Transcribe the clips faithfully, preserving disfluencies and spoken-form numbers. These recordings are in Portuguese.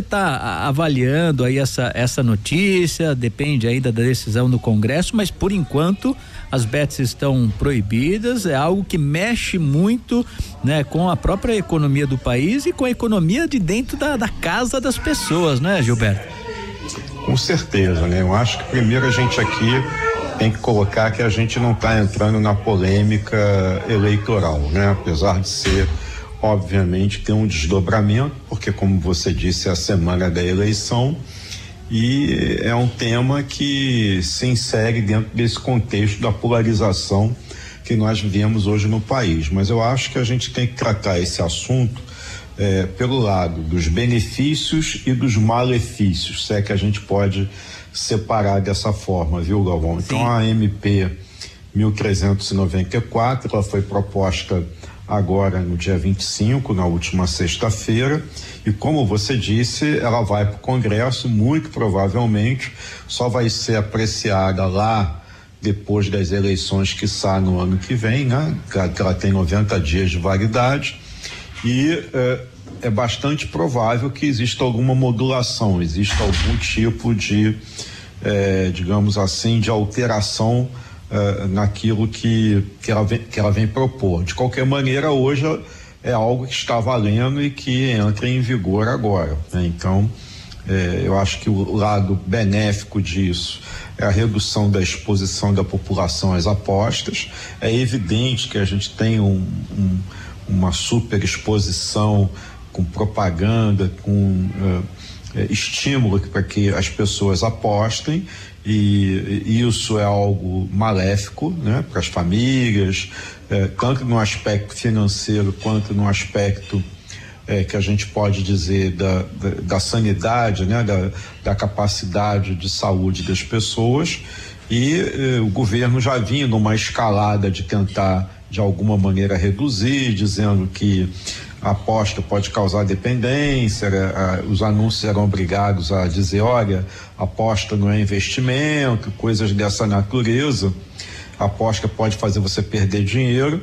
está avaliando aí essa, essa notícia? Depende ainda da decisão do Congresso, mas por enquanto as bets estão proibidas, é algo que mexe muito, né, com a própria economia do país e com a economia de dentro da, da casa das pessoas, né, Gilberto? Com certeza, né? Eu acho que primeiro a gente aqui tem que colocar que a gente não está entrando na polêmica eleitoral, né? Apesar de ser, obviamente, ter um desdobramento, porque como você disse, é a semana da eleição e é um tema que se insere dentro desse contexto da polarização que nós vivemos hoje no país. Mas eu acho que a gente tem que tratar esse assunto eh, pelo lado dos benefícios e dos malefícios, se é que a gente pode separar dessa forma, viu, Galvão? Sim. Então a M P mil trezentos e noventa e quatro, ela foi proposta agora no dia vinte e cinco, na última sexta-feira, e como você disse, ela vai para o Congresso, muito provavelmente só vai ser apreciada lá depois das eleições que sai no ano que vem, né? Que ela tem noventa dias de validade e eh, é bastante provável que exista alguma modulação, exista algum tipo de, eh, digamos assim, de alteração Uh, naquilo que, que, ela vem, que ela vem propor. De qualquer maneira, hoje é algo que está valendo e que entra em vigor agora, né? Então, eh, eu acho que o lado benéfico disso é a redução da exposição da população às apostas. É evidente que a gente tem um, um, uma super exposição com propaganda, com uh, estímulo para que as pessoas apostem, e isso é algo maléfico, né, para as famílias, eh, tanto no aspecto financeiro quanto no aspecto eh, que a gente pode dizer da, da, da sanidade, né, da, da capacidade de saúde das pessoas. E eh, o governo já vinha numa escalada de tentar de alguma maneira reduzir, dizendo que a aposta pode causar dependência, a, os anúncios eram obrigados a dizer, olha, aposta não é investimento, coisas dessa natureza, a aposta pode fazer você perder dinheiro.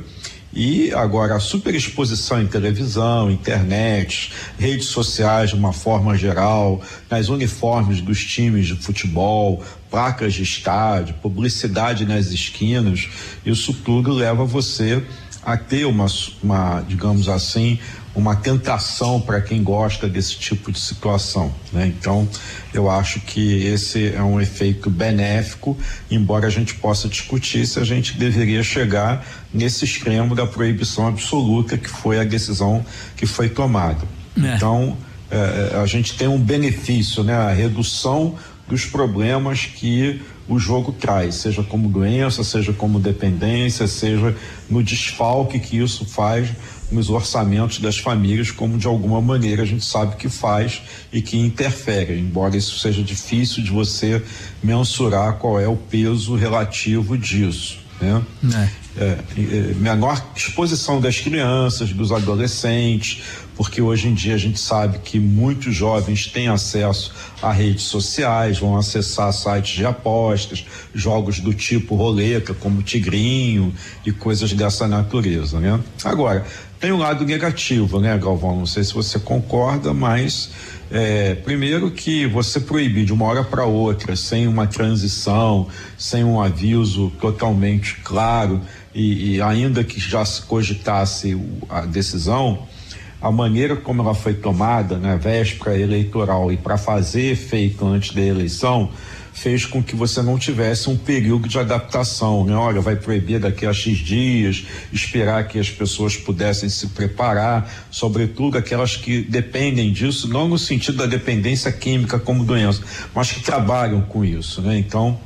E agora a superexposição em televisão, internet, redes sociais de uma forma geral, nas uniformes dos times de futebol, placas de estádio, publicidade nas esquinas, isso tudo leva você a ter uma, uma digamos assim, uma tentação para quem gosta desse tipo de situação, né? Então, eu acho que esse é um efeito benéfico, embora a gente possa discutir se a gente deveria chegar nesse extremo da proibição absoluta, que foi a decisão que foi tomada. É. Então, eh, a gente tem um benefício, né? A redução dos problemas que o jogo traz, seja como doença, seja como dependência, seja no desfalque que isso faz nos orçamentos das famílias, como de alguma maneira a gente sabe que faz e que interfere, embora isso seja difícil de você mensurar qual é o peso relativo disso, né? É. É, é, menor exposição das crianças, dos adolescentes, porque hoje em dia a gente sabe que muitos jovens têm acesso a redes sociais, vão acessar sites de apostas, jogos do tipo roleta, como Tigrinho e coisas dessa natureza, né? Agora, tem um lado negativo, né, Galvão? Não sei se você concorda, mas é, primeiro que você proibir de uma hora para outra, sem uma transição, sem um aviso totalmente claro, e, e ainda que já se cogitasse a decisão, a maneira como ela foi tomada na véspera eleitoral e para fazer efeito antes da eleição, fez com que você não tivesse um período de adaptação, né? Olha, vai proibir daqui a X dias, esperar que as pessoas pudessem se preparar, sobretudo aquelas que dependem disso, não no sentido da dependência química como doença, mas que trabalham com isso, né? Então,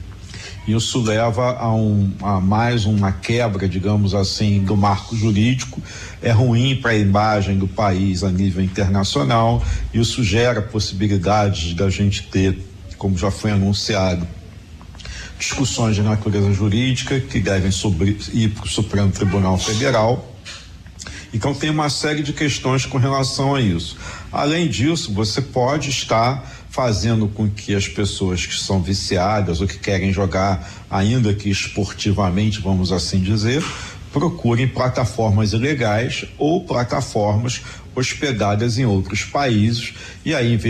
isso leva a, um, a mais uma quebra, digamos assim, do marco jurídico. É ruim para a imagem do país a nível internacional. Isso gera possibilidades da gente ter, como já foi anunciado, discussões de natureza jurídica que devem sobre, ir para o Supremo Tribunal Federal. Então tem uma série de questões com relação a isso. Além disso, você pode estar fazendo com que as pessoas que são viciadas ou que querem jogar, ainda que esportivamente, vamos assim dizer, procurem plataformas ilegais ou plataformas hospedadas em outros países, e aí, em vez